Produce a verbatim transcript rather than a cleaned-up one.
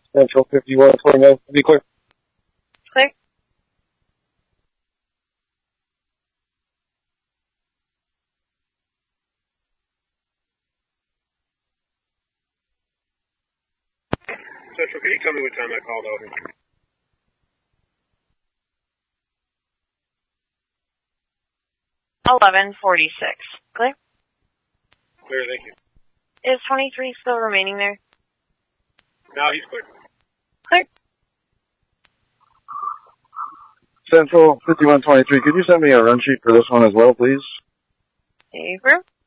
Central fifty-one twenty-nine. Be clear. Clear. Central, can you tell me what time I called over? eleven forty-six. Clear? Clear, thank you. Is twenty-three still remaining there? No, he's clear. Clear. Central fifty-one twenty-three. Could you send me a run sheet for this one as well, please? April?